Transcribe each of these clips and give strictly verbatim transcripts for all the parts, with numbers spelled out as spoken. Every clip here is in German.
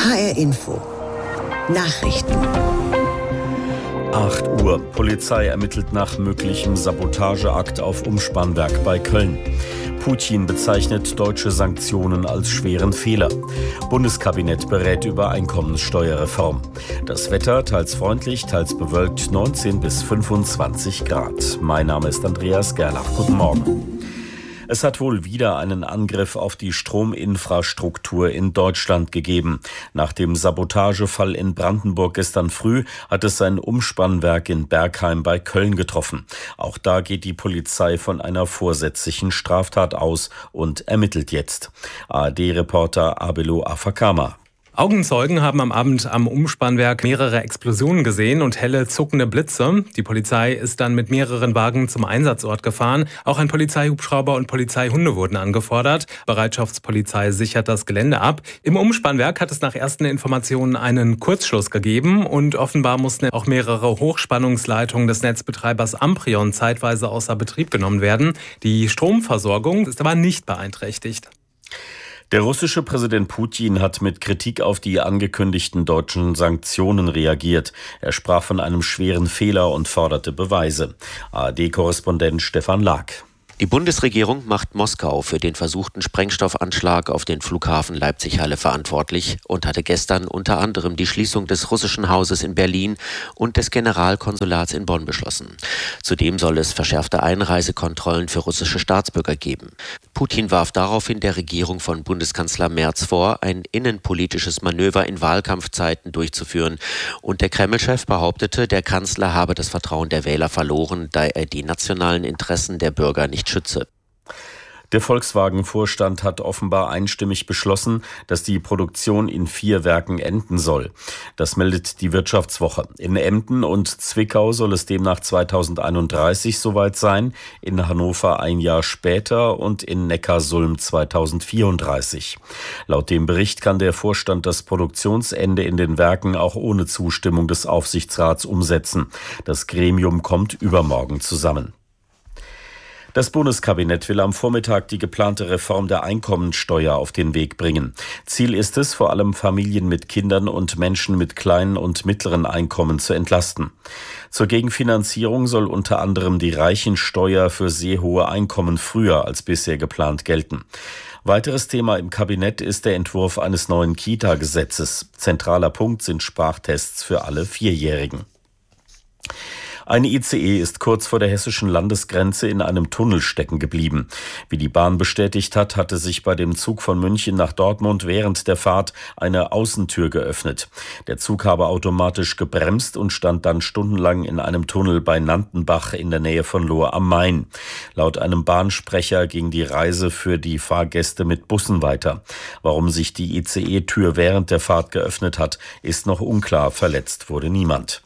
H R Info. Nachrichten. acht Uhr. Polizei ermittelt nach möglichem Sabotageakt auf Umspannwerk bei Köln. Putin bezeichnet deutsche Sanktionen als schweren Fehler. Bundeskabinett berät über Einkommenssteuerreform. Das Wetter teils freundlich, teils bewölkt, neunzehn bis fünfundzwanzig Grad. Mein Name ist Andreas Gerlach. Guten Morgen. Es hat wohl wieder einen Angriff auf die Strominfrastruktur in Deutschland gegeben. Nach dem Sabotagefall in Brandenburg gestern früh hat es ein Umspannwerk in Bergheim bei Köln getroffen. Auch da geht die Polizei von einer vorsätzlichen Straftat aus und ermittelt jetzt. A R D-Reporter Abelo Afakama. Augenzeugen haben am Abend am Umspannwerk mehrere Explosionen gesehen und helle, zuckende Blitze. Die Polizei ist dann mit mehreren Wagen zum Einsatzort gefahren. Auch ein Polizeihubschrauber und Polizeihunde wurden angefordert. Bereitschaftspolizei sichert das Gelände ab. Im Umspannwerk hat es nach ersten Informationen einen Kurzschluss gegeben und offenbar mussten auch mehrere Hochspannungsleitungen des Netzbetreibers Amprion zeitweise außer Betrieb genommen werden. Die Stromversorgung ist aber nicht beeinträchtigt. Der russische Präsident Putin hat mit Kritik auf die angekündigten deutschen Sanktionen reagiert. Er sprach von einem schweren Fehler und forderte Beweise. A R D-Korrespondent Stefan Lag. Die Bundesregierung macht Moskau für den versuchten Sprengstoffanschlag auf den Flughafen Leipzig-Halle verantwortlich und hatte gestern unter anderem die Schließung des russischen Hauses in Berlin und des Generalkonsulats in Bonn beschlossen. Zudem soll es verschärfte Einreisekontrollen für russische Staatsbürger geben. Putin warf daraufhin der Regierung von Bundeskanzler Merz vor, ein innenpolitisches Manöver in Wahlkampfzeiten durchzuführen. Und der Kreml-Chef behauptete, der Kanzler habe das Vertrauen der Wähler verloren, da er die nationalen Interessen der Bürger nicht schütze. Der Volkswagen-Vorstand hat offenbar einstimmig beschlossen, dass die Produktion in vier Werken enden soll. Das meldet die Wirtschaftswoche. In Emden und Zwickau soll es demnach zweitausendeinunddreißig soweit sein, in Hannover ein Jahr später und in Neckarsulm zweitausendvierunddreißig. Laut dem Bericht kann der Vorstand das Produktionsende in den Werken auch ohne Zustimmung des Aufsichtsrats umsetzen. Das Gremium kommt übermorgen zusammen. Das Bundeskabinett will am Vormittag die geplante Reform der Einkommensteuer auf den Weg bringen. Ziel ist es, vor allem Familien mit Kindern und Menschen mit kleinen und mittleren Einkommen zu entlasten. Zur Gegenfinanzierung soll unter anderem die Reichensteuer für sehr hohe Einkommen früher als bisher geplant gelten. Weiteres Thema im Kabinett ist der Entwurf eines neuen Kita-Gesetzes. Zentraler Punkt sind Sprachtests für alle Vierjährigen. Eine I C E ist kurz vor der hessischen Landesgrenze in einem Tunnel stecken geblieben. Wie die Bahn bestätigt hat, hatte sich bei dem Zug von München nach Dortmund während der Fahrt eine Außentür geöffnet. Der Zug habe automatisch gebremst und stand dann stundenlang in einem Tunnel bei Nantenbach in der Nähe von Lohr am Main. Laut einem Bahnsprecher ging die Reise für die Fahrgäste mit Bussen weiter. Warum sich die I C E-Tür während der Fahrt geöffnet hat, ist noch unklar. Verletzt wurde niemand.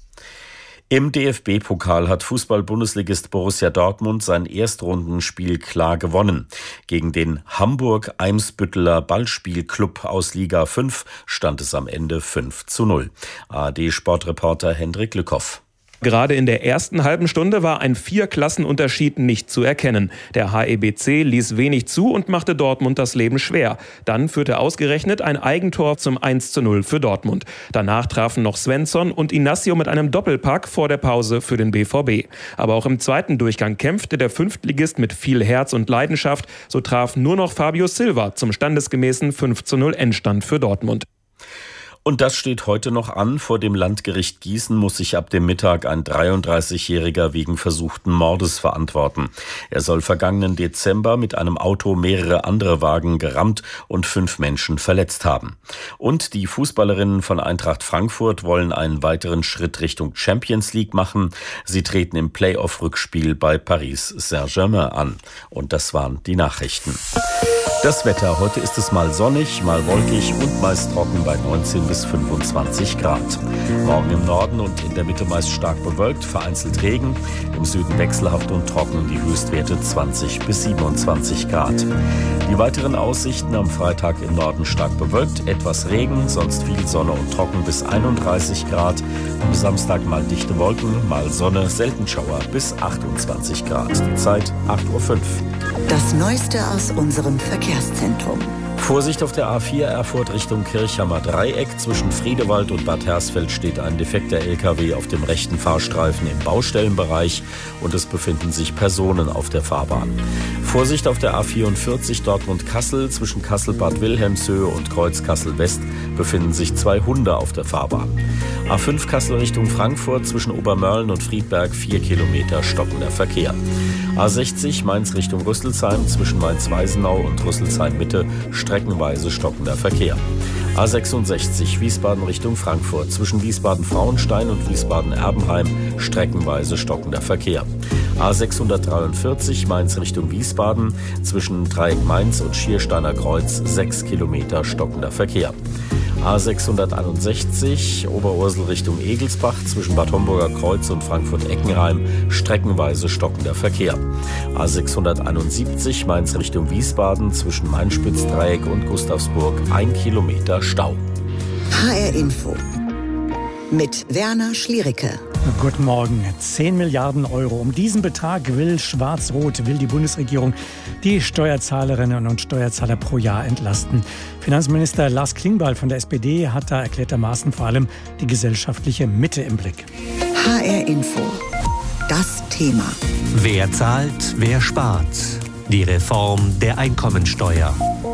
Im D F B-Pokal hat Fußball-Bundesligist Borussia Dortmund sein Erstrundenspiel klar gewonnen. Gegen den Hamburg-Eimsbütteler Ballspielclub aus Liga fünf stand es am Ende fünf zu null. A R D-Sportreporter Hendrik Lückhoff. Gerade in der ersten halben Stunde war ein Vier-Klassenunterschied nicht zu erkennen. Der H E B C ließ wenig zu und machte Dortmund das Leben schwer. Dann führte ausgerechnet ein Eigentor zum eins zu null für Dortmund. Danach trafen noch Svensson und Inacio mit einem Doppelpack vor der Pause für den B V B. Aber auch im zweiten Durchgang kämpfte der Fünftligist mit viel Herz und Leidenschaft. So traf nur noch Fabio Silva zum standesgemäßen fünf zu null Endstand für Dortmund. Und das steht heute noch an. Vor dem Landgericht Gießen muss sich ab dem Mittag ein dreiunddreißigjähriger wegen versuchten Mordes verantworten. Er soll vergangenen Dezember mit einem Auto mehrere andere Wagen gerammt und fünf Menschen verletzt haben. Und die Fußballerinnen von Eintracht Frankfurt wollen einen weiteren Schritt Richtung Champions League machen. Sie treten im Playoff-Rückspiel bei Paris Saint-Germain an. Und das waren die Nachrichten. Das Wetter. Heute ist es mal sonnig, mal wolkig und meist trocken bei neunzehn bis fünfundzwanzig Grad. Morgen im Norden und in der Mitte meist stark bewölkt, vereinzelt Regen. Im Süden wechselhaft und trocken, die Höchstwerte zwanzig bis siebenundzwanzig Grad. Die weiteren Aussichten: am Freitag im Norden stark bewölkt, etwas Regen, sonst viel Sonne und trocken bis einunddreißig Grad. Am Samstag mal dichte Wolken, mal Sonne, selten Schauer bis achtundzwanzig Grad. Die Zeit acht Uhr fünf. Das Neueste aus unserem Verkehrszentrum. Vorsicht auf der A vier Erfurt Richtung Kirchhammer Dreieck. Zwischen Friedewald und Bad Hersfeld steht ein defekter L K W auf dem rechten Fahrstreifen im Baustellenbereich und es befinden sich Personen auf der Fahrbahn. Vorsicht auf der A vierundvierzig Dortmund-Kassel. Zwischen Kassel-Bad Wilhelmshöhe und Kreuz Kassel-West befinden sich zwei Hunde auf der Fahrbahn. A fünf Kassel Richtung Frankfurt. Zwischen Obermörlen und Friedberg vier Kilometer stockender Verkehr. A sechzig Mainz Richtung Rüsselsheim. Zwischen Mainz-Weisenau und Rüsselsheim-Mitte streckenweise stockender Verkehr. A sechsundsechzig Wiesbaden Richtung Frankfurt. Zwischen Wiesbaden-Frauenstein und Wiesbaden-Erbenheim streckenweise stockender Verkehr. A sechshundertdreiundvierzig Mainz Richtung Wiesbaden. Zwischen Dreieck Mainz und Schiersteiner Kreuz sechs Kilometer stockender Verkehr. A sechshunderteinundsechzig Oberursel Richtung Egelsbach. Zwischen Bad Homburger Kreuz und Frankfurt-Eckenheim streckenweise stockender Verkehr. A sechshunderteinundsiebzig Mainz Richtung Wiesbaden. Zwischen Mainspitz-Dreieck und Gustavsburg ein Kilometer Stau. H R Info mit Werner Schliericke. Guten Morgen. zehn Milliarden Euro. Um diesen Betrag will Schwarz-Rot, will die Bundesregierung die Steuerzahlerinnen und Steuerzahler pro Jahr entlasten. Finanzminister Lars Klingbeil von der S P D hat da erklärtermaßen vor allem die gesellschaftliche Mitte im Blick. H R Info. Das Thema. Wer zahlt, wer spart? Die Reform der Einkommensteuer.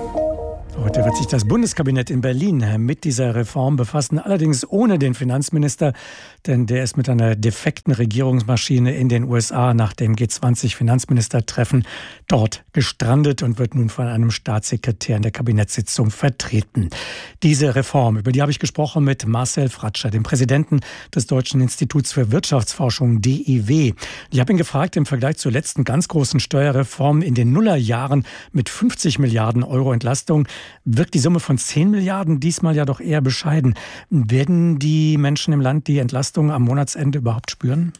Heute wird sich das Bundeskabinett in Berlin mit dieser Reform befassen, allerdings ohne den Finanzminister, denn der ist mit einer defekten Regierungsmaschine in den U S A nach dem G zwanzig Finanzministertreffen dort gestrandet und wird nun von einem Staatssekretär in der Kabinettssitzung vertreten. Diese Reform, über die habe ich gesprochen mit Marcel Fratscher, dem Präsidenten des Deutschen Instituts für Wirtschaftsforschung D I W. Ich habe ihn gefragt, im Vergleich zur letzten ganz großen Steuerreform in den Nullerjahren mit fünfzig Milliarden Euro Entlastung, wirkt die Summe von zehn Milliarden diesmal ja doch eher bescheiden. Werden die Menschen im Land die Entlastung am Monatsende überhaupt spüren?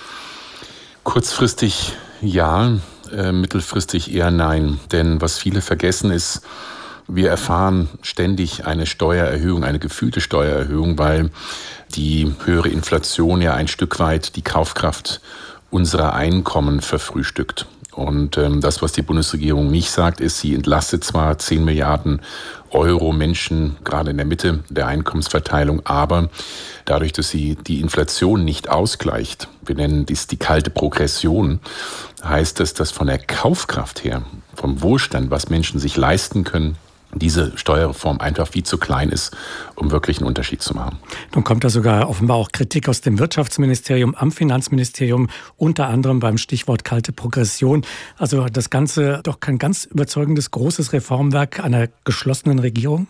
Kurzfristig ja, äh, mittelfristig eher nein. Denn was viele vergessen ist, wir erfahren ständig eine Steuererhöhung, eine gefühlte Steuererhöhung, weil die höhere Inflation ja ein Stück weit die Kaufkraft unserer Einkommen verfrühstückt. Und ähm, das, was die Bundesregierung nicht sagt, ist, sie entlastet zwar zehn Milliarden Euro Menschen, gerade in der Mitte der Einkommensverteilung, aber dadurch, dass sie die Inflation nicht ausgleicht, wir nennen dies die kalte Progression, heißt das, dass von der Kaufkraft her, vom Wohlstand, was Menschen sich leisten können, diese Steuerreform einfach viel zu klein ist, um wirklich einen Unterschied zu machen. Nun kommt da sogar offenbar auch Kritik aus dem Wirtschaftsministerium, am Finanzministerium, unter anderem beim Stichwort kalte Progression. Also das Ganze doch kein ganz überzeugendes, großes Reformwerk einer geschlossenen Regierung?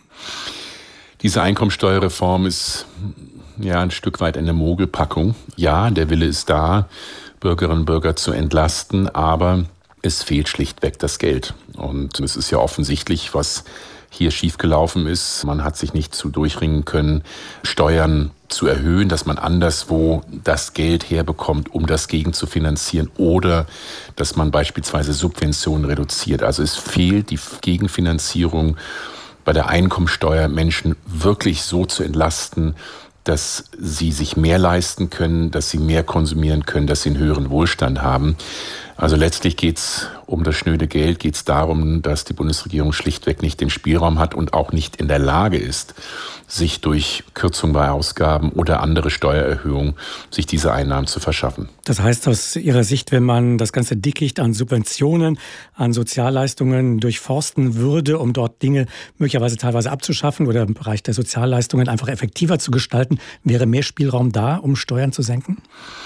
Diese Einkommensteuerreform ist ja ein Stück weit eine Mogelpackung. Ja, der Wille ist da, Bürgerinnen und Bürger zu entlasten, aber es fehlt schlichtweg das Geld. Und es ist ja offensichtlich, was hier schiefgelaufen ist. Man hat sich nicht zu durchringen können, Steuern zu erhöhen, dass man anderswo das Geld herbekommt, um das gegen zu finanzieren, oder dass man beispielsweise Subventionen reduziert. Also es fehlt die Gegenfinanzierung bei der Einkommensteuer, Menschen wirklich so zu entlasten, dass sie sich mehr leisten können, dass sie mehr konsumieren können, dass sie einen höheren Wohlstand haben. Also letztlich geht es um das schnöde Geld, geht es darum, dass die Bundesregierung schlichtweg nicht den Spielraum hat und auch nicht in der Lage ist, sich durch Kürzung bei Ausgaben oder andere Steuererhöhungen sich diese Einnahmen zu verschaffen. Das heißt aus Ihrer Sicht, wenn man das ganze Dickicht an Subventionen, an Sozialleistungen durchforsten würde, um dort Dinge möglicherweise teilweise abzuschaffen oder im Bereich der Sozialleistungen einfach effektiver zu gestalten, wäre mehr Spielraum da, um Steuern zu senken?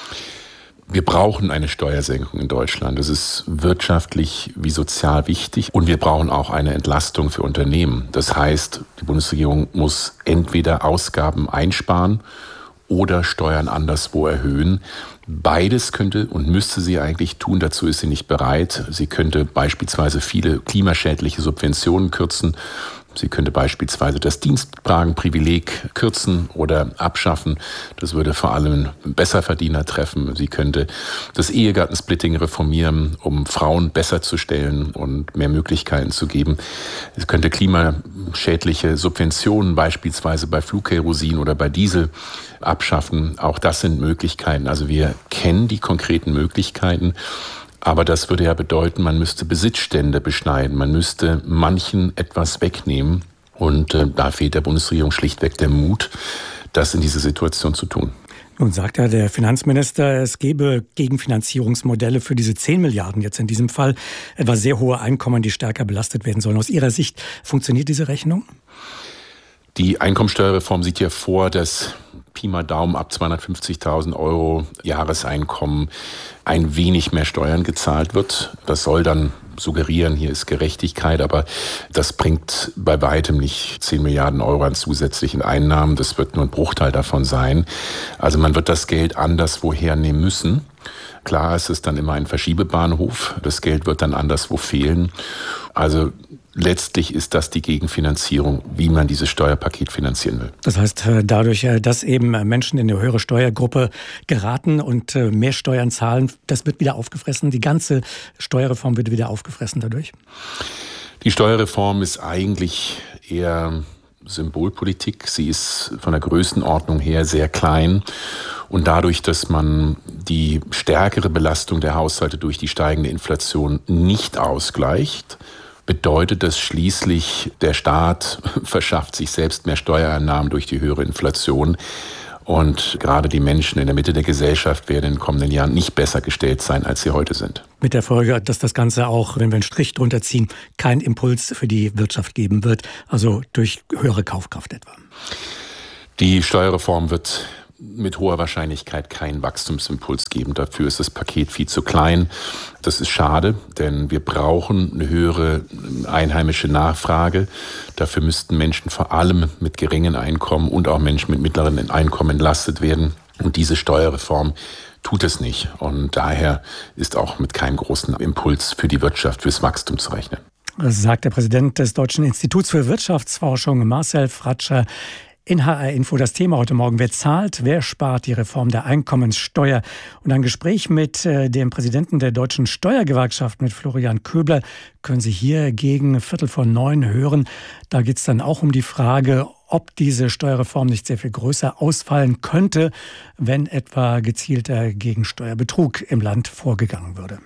Wir brauchen eine Steuersenkung in Deutschland. Das ist wirtschaftlich wie sozial wichtig. Und wir brauchen auch eine Entlastung für Unternehmen. Das heißt, die Bundesregierung muss entweder Ausgaben einsparen oder Steuern anderswo erhöhen. Beides könnte und müsste sie eigentlich tun. Dazu ist sie nicht bereit. Sie könnte beispielsweise viele klimaschädliche Subventionen kürzen. Sie könnte beispielsweise das Dienstwagenprivileg kürzen oder abschaffen. Das würde vor allem Besserverdiener treffen. Sie könnte das Ehegattensplitting reformieren, um Frauen besser zu stellen und mehr Möglichkeiten zu geben. Es könnte klimaschädliche Subventionen beispielsweise bei Flugkerosin oder bei Diesel abschaffen. Auch das sind Möglichkeiten. Also wir kennen die konkreten Möglichkeiten. Aber das würde ja bedeuten, man müsste Besitzstände beschneiden, man müsste manchen etwas wegnehmen. Und äh, da fehlt der Bundesregierung schlichtweg der Mut, das in dieser Situation zu tun. Nun sagt ja der Finanzminister, es gebe Gegenfinanzierungsmodelle für diese zehn Milliarden jetzt in diesem Fall, etwa sehr hohe Einkommen, die stärker belastet werden sollen. Aus Ihrer Sicht, funktioniert diese Rechnung? Die Einkommensteuerreform sieht ja vor, dass Pi mal Daumen ab zweihundertfünfzigtausend Euro Jahreseinkommen ein wenig mehr Steuern gezahlt wird. Das soll dann suggerieren, hier ist Gerechtigkeit, aber das bringt bei weitem nicht zehn Milliarden Euro an zusätzlichen Einnahmen. Das wird nur ein Bruchteil davon sein. Also man wird das Geld anderswo hernehmen müssen. Klar, es ist dann immer ein Verschiebebahnhof. Das Geld wird dann anderswo fehlen. Also letztlich ist das die Gegenfinanzierung, wie man dieses Steuerpaket finanzieren will. Das heißt, dadurch, dass eben Menschen in eine höhere Steuergruppe geraten und mehr Steuern zahlen, das wird wieder aufgefressen. Die ganze Steuerreform wird wieder aufgefressen dadurch? Die Steuerreform ist eigentlich eher Symbolpolitik. Sie ist von der Größenordnung her sehr klein. Und dadurch, dass man die stärkere Belastung der Haushalte durch die steigende Inflation nicht ausgleicht, bedeutet das schließlich, der Staat verschafft sich selbst mehr Steuereinnahmen durch die höhere Inflation. Und gerade die Menschen in der Mitte der Gesellschaft werden in den kommenden Jahren nicht besser gestellt sein, als sie heute sind. Mit der Folge, dass das Ganze auch, wenn wir einen Strich drunter ziehen, keinen Impuls für die Wirtschaft geben wird, also durch höhere Kaufkraft etwa. Die Steuerreform wird mit hoher Wahrscheinlichkeit keinen Wachstumsimpuls geben. Dafür ist das Paket viel zu klein. Das ist schade, denn wir brauchen eine höhere einheimische Nachfrage. Dafür müssten Menschen vor allem mit geringen Einkommen und auch Menschen mit mittleren Einkommen entlastet werden. Und diese Steuerreform tut es nicht. Und daher ist auch mit keinem großen Impuls für die Wirtschaft, fürs Wachstum zu rechnen. Das sagt der Präsident des Deutschen Instituts für Wirtschaftsforschung, Marcel Fratscher. In H R Info das Thema heute Morgen: Wer zahlt, wer spart, die Reform der Einkommenssteuer. Und ein Gespräch mit äh, dem Präsidenten der Deutschen Steuergewerkschaft, mit Florian Köbler, können Sie hier gegen Viertel vor neun hören. Da geht es dann auch um die Frage, ob diese Steuerreform nicht sehr viel größer ausfallen könnte, wenn etwa gezielter gegen Steuerbetrug im Land vorgegangen würde.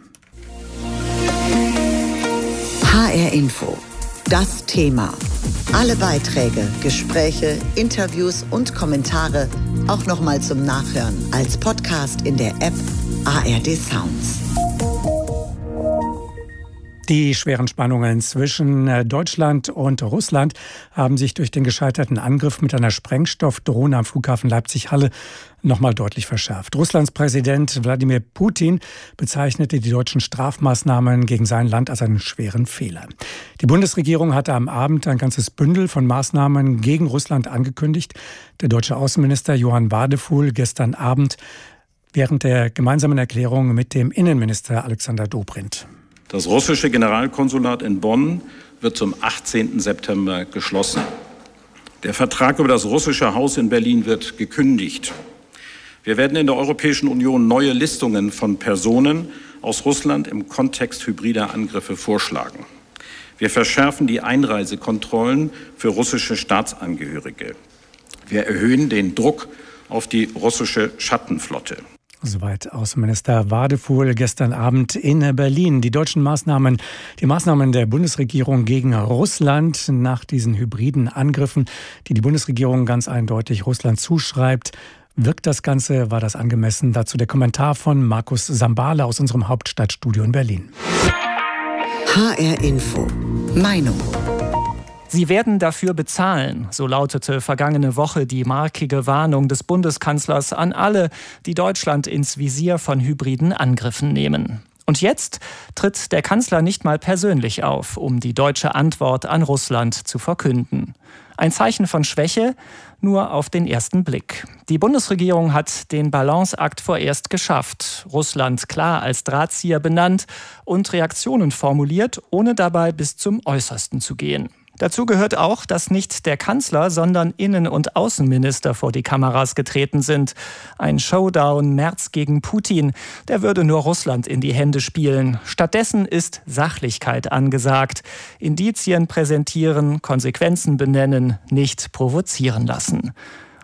H R Info. Das Thema. Alle Beiträge, Gespräche, Interviews und Kommentare auch nochmal zum Nachhören als Podcast in der App A R D Sounds. Die schweren Spannungen zwischen Deutschland und Russland haben sich durch den gescheiterten Angriff mit einer Sprengstoffdrohne am Flughafen Leipzig-Halle nochmal deutlich verschärft. Russlands Präsident Wladimir Putin bezeichnete die deutschen Strafmaßnahmen gegen sein Land als einen schweren Fehler. Die Bundesregierung hatte am Abend ein ganzes Bündel von Maßnahmen gegen Russland angekündigt. Der deutsche Außenminister Johann Wadefuhl gestern Abend während der gemeinsamen Erklärung mit dem Innenminister Alexander Dobrindt. Das russische Generalkonsulat in Bonn wird zum achtzehnten September geschlossen. Der Vertrag über das russische Haus in Berlin wird gekündigt. Wir werden in der Europäischen Union neue Listungen von Personen aus Russland im Kontext hybrider Angriffe vorschlagen. Wir verschärfen die Einreisekontrollen für russische Staatsangehörige. Wir erhöhen den Druck auf die russische Schattenflotte. Soweit Außenminister Wadefuhl gestern Abend in Berlin. Die deutschen Maßnahmen, die Maßnahmen der Bundesregierung gegen Russland nach diesen hybriden Angriffen, die die Bundesregierung ganz eindeutig Russland zuschreibt. Wirkt das Ganze? War das angemessen? Dazu der Kommentar von Markus Sambale aus unserem Hauptstadtstudio in Berlin. H R Info. Meinung. Sie werden dafür bezahlen, so lautete vergangene Woche die markige Warnung des Bundeskanzlers an alle, die Deutschland ins Visier von hybriden Angriffen nehmen. Und jetzt tritt der Kanzler nicht mal persönlich auf, um die deutsche Antwort an Russland zu verkünden. Ein Zeichen von Schwäche, nur auf den ersten Blick. Die Bundesregierung hat den Balanceakt vorerst geschafft, Russland klar als Drahtzieher benannt und Reaktionen formuliert, ohne dabei bis zum Äußersten zu gehen. Dazu gehört auch, dass nicht der Kanzler, sondern Innen- und Außenminister vor die Kameras getreten sind. Ein Showdown Merz gegen Putin, der würde nur Russland in die Hände spielen. Stattdessen ist Sachlichkeit angesagt. Indizien präsentieren, Konsequenzen benennen, nicht provozieren lassen.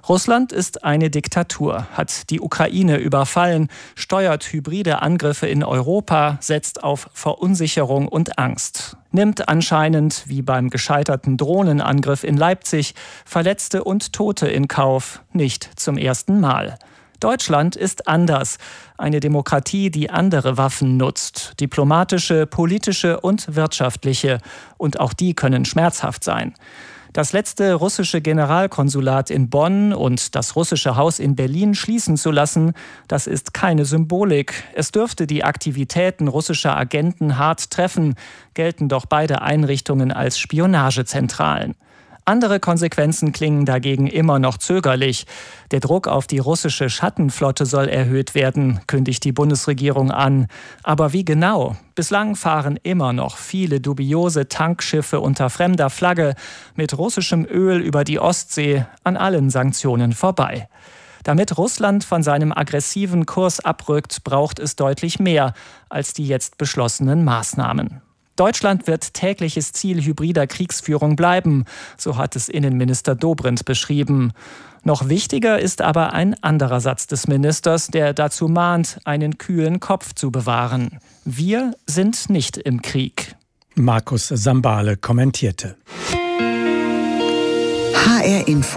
Russland ist eine Diktatur, hat die Ukraine überfallen, steuert hybride Angriffe in Europa, setzt auf Verunsicherung und Angst. Nimmt anscheinend, wie beim gescheiterten Drohnenangriff in Leipzig, Verletzte und Tote in Kauf, nicht zum ersten Mal. Deutschland ist anders. Eine Demokratie, die andere Waffen nutzt. Diplomatische, politische und wirtschaftliche. Und auch die können schmerzhaft sein. Das letzte russische Generalkonsulat in Bonn und das russische Haus in Berlin schließen zu lassen, das ist keine Symbolik. Es dürfte die Aktivitäten russischer Agenten hart treffen, gelten doch beide Einrichtungen als Spionagezentralen. Andere Konsequenzen klingen dagegen immer noch zögerlich. Der Druck auf die russische Schattenflotte soll erhöht werden, kündigt die Bundesregierung an. Aber wie genau? Bislang fahren immer noch viele dubiose Tankschiffe unter fremder Flagge mit russischem Öl über die Ostsee an allen Sanktionen vorbei. Damit Russland von seinem aggressiven Kurs abrückt, braucht es deutlich mehr als die jetzt beschlossenen Maßnahmen. Deutschland wird tägliches Ziel hybrider Kriegsführung bleiben, so hat es Innenminister Dobrindt beschrieben. Noch wichtiger ist aber ein anderer Satz des Ministers, der dazu mahnt, einen kühlen Kopf zu bewahren. Wir sind nicht im Krieg. Markus Sambale kommentierte. H R Info.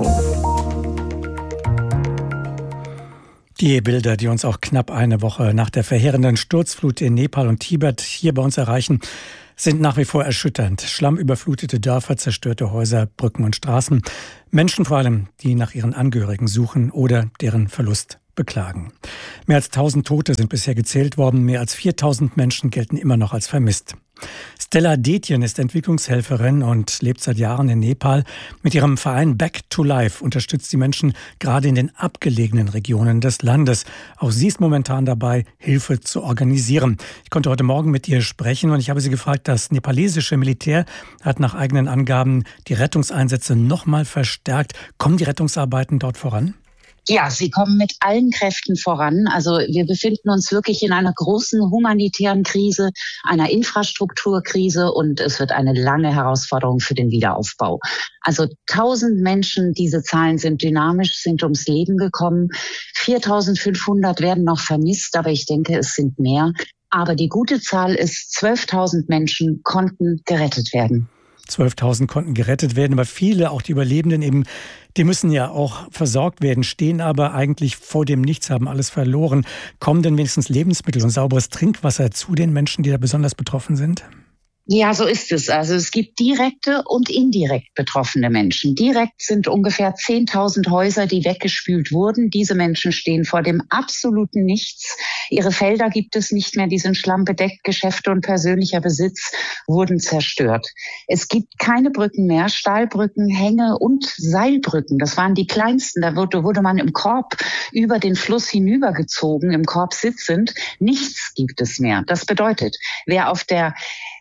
Die Bilder, die uns auch knapp eine Woche nach der verheerenden Sturzflut in Nepal und Tibet hier bei uns erreichen, sind nach wie vor erschütternd. Schlammüberflutete Dörfer, zerstörte Häuser, Brücken und Straßen. Menschen vor allem, die nach ihren Angehörigen suchen oder deren Verlust beklagen. Mehr als tausend Tote sind bisher gezählt worden. Mehr als viertausend Menschen gelten immer noch als vermisst. Stella Detjen ist Entwicklungshelferin und lebt seit Jahren in Nepal. Mit ihrem Verein Back to Life unterstützt sie Menschen gerade in den abgelegenen Regionen des Landes. Auch sie ist momentan dabei, Hilfe zu organisieren. Ich konnte heute Morgen mit ihr sprechen und ich habe sie gefragt, das nepalesische Militär hat nach eigenen Angaben die Rettungseinsätze noch mal verstärkt. Kommen die Rettungsarbeiten dort voran? Ja, sie kommen mit allen Kräften voran. Also wir befinden uns wirklich in einer großen humanitären Krise, einer Infrastrukturkrise und es wird eine lange Herausforderung für den Wiederaufbau. Also tausend Menschen, diese Zahlen sind dynamisch, sind ums Leben gekommen. viertausendfünfhundert werden noch vermisst, aber ich denke, es sind mehr. Aber die gute Zahl ist, zwölftausend Menschen konnten gerettet werden. zwölftausend konnten gerettet werden, aber viele, auch die Überlebenden eben, die müssen ja auch versorgt werden, stehen aber eigentlich vor dem Nichts, haben alles verloren. Kommen denn wenigstens Lebensmittel und sauberes Trinkwasser zu den Menschen, die da besonders betroffen sind? Ja, so ist es. Also es gibt direkte und indirekt betroffene Menschen. Direkt sind ungefähr zehntausend Häuser, die weggespült wurden. Diese Menschen stehen vor dem absoluten Nichts. Ihre Felder gibt es nicht mehr, die sind sclammbedeckt. Geschäfte und persönlicher Besitz wurden zerstört. Es gibt keine Brücken mehr, Stahlbrücken, Hänge und Seilbrücken. Das waren die kleinsten. Da wurde, wurde man im Korb über den Fluss hinübergezogen, im Korb sitzend. Nichts gibt es mehr. Das bedeutet, wer auf der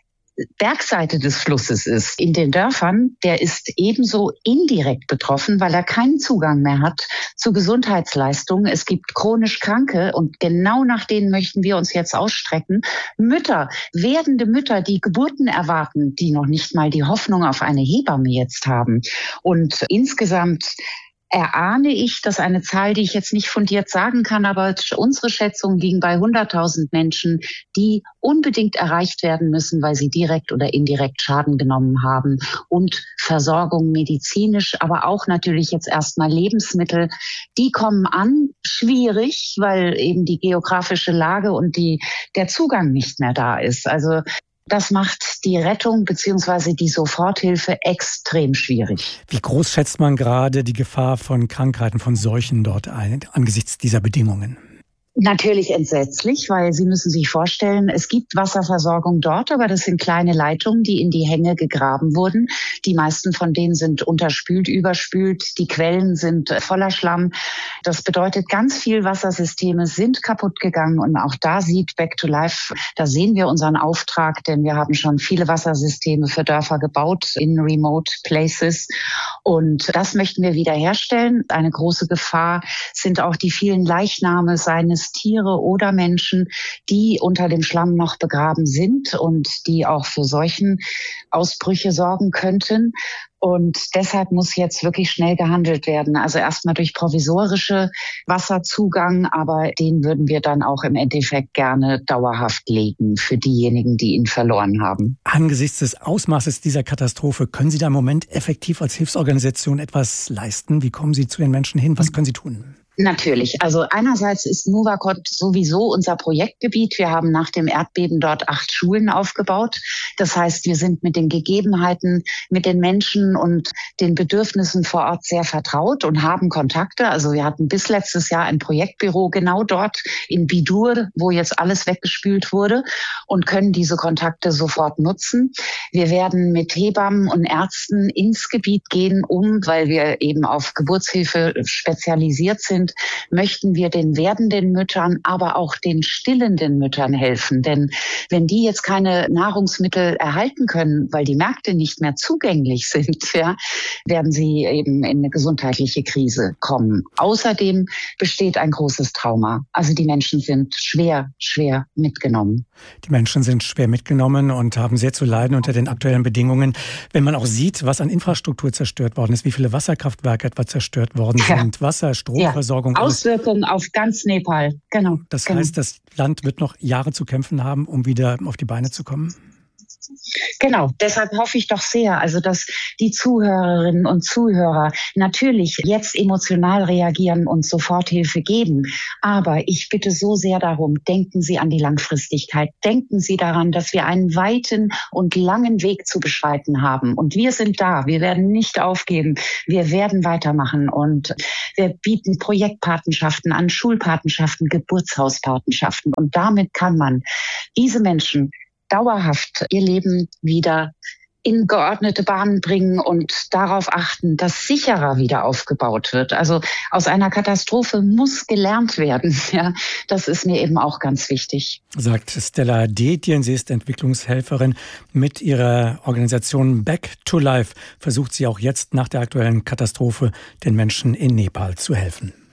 Bergseite des Flusses ist, in den Dörfern, der ist ebenso indirekt betroffen, weil er keinen Zugang mehr hat zu Gesundheitsleistungen. Es gibt chronisch Kranke und genau nach denen möchten wir uns jetzt ausstrecken. Mütter, werdende Mütter, die Geburten erwarten, die noch nicht mal die Hoffnung auf eine Hebamme jetzt haben. Und insgesamt erahne ich, dass eine Zahl, die ich jetzt nicht fundiert sagen kann, aber unsere Schätzungen liegen bei hunderttausend Menschen, die unbedingt erreicht werden müssen, weil sie direkt oder indirekt Schaden genommen haben. Und Versorgung medizinisch, aber auch natürlich jetzt erstmal Lebensmittel, die kommen an, schwierig, weil eben die geografische Lage und die, der Zugang nicht mehr da ist. Also das macht die Rettung bzw. die Soforthilfe extrem schwierig. Wie groß schätzt man gerade die Gefahr von Krankheiten, von Seuchen dort ein, angesichts dieser Bedingungen? Natürlich entsetzlich, weil Sie müssen sich vorstellen, es gibt Wasserversorgung dort, aber das sind kleine Leitungen, die in die Hänge gegraben wurden. Die meisten von denen sind unterspült, überspült. Die Quellen sind voller Schlamm. Das bedeutet, ganz viel Wassersysteme sind kaputt gegangen und auch da sieht Back to Life, da sehen wir unseren Auftrag, denn wir haben schon viele Wassersysteme für Dörfer gebaut in remote places und das möchten wir wiederherstellen. Eine große Gefahr sind auch die vielen Leichname seines es Tiere oder Menschen, die unter dem Schlamm noch begraben sind und die auch für Seuchenausbrüche sorgen könnten. Und deshalb muss jetzt wirklich schnell gehandelt werden. Also erstmal durch provisorische Wasserzugang, aber den würden wir dann auch im Endeffekt gerne dauerhaft legen für diejenigen, die ihn verloren haben. Angesichts des Ausmaßes dieser Katastrophe, können Sie da im Moment effektiv als Hilfsorganisation etwas leisten? Wie kommen Sie zu den Menschen hin? Was können Sie tun? Natürlich. Also einerseits ist Nuwakot sowieso unser Projektgebiet. Wir haben nach dem Erdbeben dort acht Schulen aufgebaut. Das heißt, wir sind mit den Gegebenheiten, mit den Menschen und den Bedürfnissen vor Ort sehr vertraut und haben Kontakte. Also wir hatten bis letztes Jahr ein Projektbüro genau dort in Bidur, wo jetzt alles weggespült wurde, und können diese Kontakte sofort nutzen. Wir werden mit Hebammen und Ärzten ins Gebiet gehen, um, weil wir eben auf Geburtshilfe spezialisiert sind, möchten wir den werdenden Müttern, aber auch den stillenden Müttern helfen. Denn wenn die jetzt keine Nahrungsmittel erhalten können, weil die Märkte nicht mehr zugänglich sind, ja, werden sie eben in eine gesundheitliche Krise kommen. Außerdem besteht ein großes Trauma. Also die Menschen sind schwer, schwer mitgenommen. Die Menschen sind schwer mitgenommen und haben sehr zu leiden unter den aktuellen Bedingungen. Wenn man auch sieht, was an Infrastruktur zerstört worden ist, wie viele Wasserkraftwerke etwa zerstört worden ja. sind, Wasser, Stromversorgung. Ja. Auswirkungen auf ganz Nepal, genau. Das genau. heißt, das Land wird noch Jahre zu kämpfen haben, um wieder auf die Beine zu kommen? Genau, deshalb hoffe ich doch sehr, also dass die Zuhörerinnen und Zuhörer natürlich jetzt emotional reagieren und Soforthilfe geben. Aber ich bitte so sehr darum, denken Sie an die Langfristigkeit. Denken Sie daran, dass wir einen weiten und langen Weg zu beschreiten haben. Und wir sind da. Wir werden nicht aufgeben. Wir werden weitermachen. Und wir bieten Projektpatenschaften an, Schulpatenschaften, Geburtshauspatenschaften. Und damit kann man diese Menschen dauerhaft ihr Leben wieder in geordnete Bahnen bringen und darauf achten, dass sicherer wieder aufgebaut wird. Also aus einer Katastrophe muss gelernt werden. Ja, das ist mir eben auch ganz wichtig. Sagt Stella Detjen, sie ist Entwicklungshelferin. Mit ihrer Organisation Back to Life versucht sie auch jetzt nach der aktuellen Katastrophe den Menschen in Nepal zu helfen.